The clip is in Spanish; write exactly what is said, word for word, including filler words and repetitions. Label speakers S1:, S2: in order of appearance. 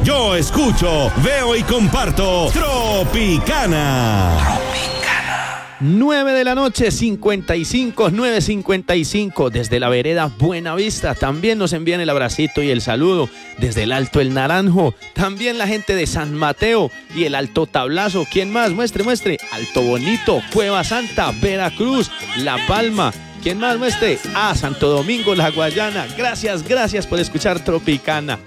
S1: Yo escucho, veo y comparto Tropicana.
S2: nueve de la noche, cincuenta y cinco, nueve cincuenta y cinco, desde la vereda Buenavista. También nos envían el abracito y el saludo desde el Alto El Naranjo. También la gente de San Mateo y el Alto Tablazo. ¿Quién más? Muestre, muestre. Alto Bonito, Cueva Santa, Veracruz, La Palma. ¿Quién más? Muestre. Ah, Santo Domingo, La Guayana. Gracias, gracias por escuchar Tropicana.